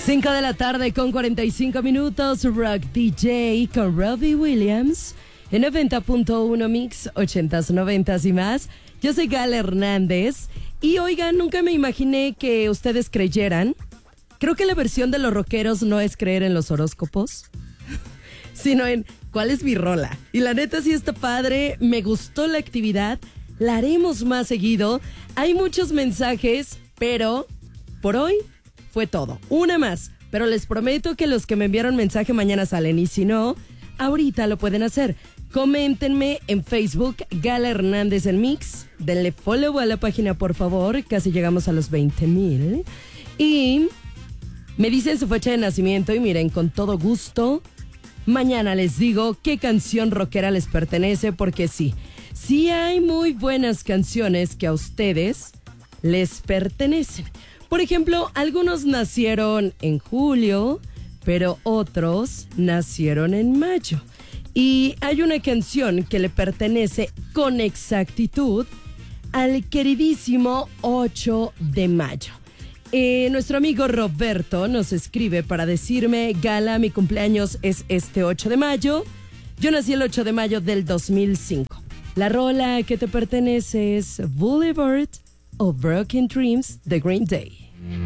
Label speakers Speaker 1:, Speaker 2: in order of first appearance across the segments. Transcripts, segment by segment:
Speaker 1: 5 de la tarde con 45 minutos, Rock DJ con Robbie Williams en 90.1 Mix, 80s, 90s y más. Yo soy Gala Hernández y oigan, nunca me imaginé que ustedes creyeran. Creo que la versión de los rockeros no es creer en los horóscopos, sino en cuál es mi rola. Y la neta sí está padre, me gustó la actividad, la haremos más seguido. Hay muchos mensajes, pero por hoy fue todo. Una más, pero les prometo que los que me enviaron mensaje mañana salen. Y si no, ahorita lo pueden hacer. Coméntenme en Facebook, Gala Hernández en Mix. Denle follow a la página, por favor. Casi llegamos a los 20,000. Y me dicen su fecha de nacimiento y miren, con todo gusto, mañana les digo qué canción rockera les pertenece, porque sí hay muy buenas canciones que a ustedes les pertenecen. Por ejemplo, algunos nacieron en julio, pero otros nacieron en mayo. Y hay una canción que le pertenece con exactitud al queridísimo 8 de mayo. Nuestro amigo Roberto nos escribe para decirme: Gala, mi cumpleaños es este 8 de mayo. Yo nací el 8 de mayo del 2005. La rola que te pertenece es Boulevard of Broken Dreams de Green Day.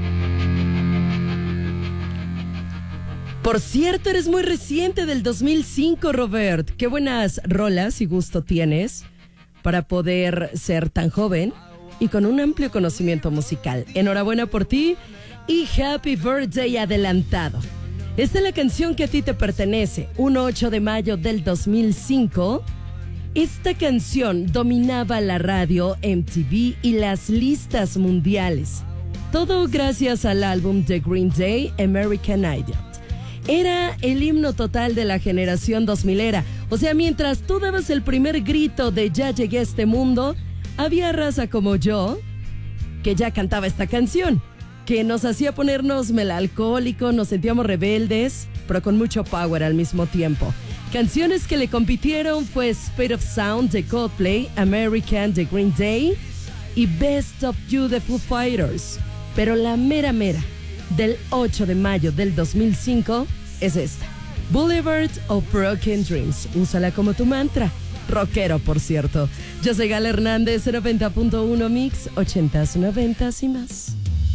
Speaker 1: Por cierto, eres muy reciente, del 2005, Robert. Qué buenas rolas y gusto tienes para poder ser tan joven y con un amplio conocimiento musical. Enhorabuena por ti y happy birthday adelantado. Esta es la canción que a ti te pertenece, un 8 de mayo del 2005. Esta canción dominaba la radio, MTV y las listas mundiales. Todo gracias al álbum de Green Day, American Idol. Era el himno total de la generación 2000era. O sea, mientras tú dabas el primer grito de ya llegué a este mundo, había raza como yo que ya cantaba esta canción, que nos hacía ponernos melancólicos, nos sentíamos rebeldes, pero con mucho power al mismo tiempo. Canciones que le compitieron fue Speed of Sound de Coldplay, American de Green Day y Best of You de Foo Fighters. Pero la mera del 8 de mayo del 2005 es esta: Boulevard of Broken Dreams. Úsala como tu mantra. Rockero, por cierto. Yo soy Gala Hernández, 90.1 Mix, 80s, 90s y más.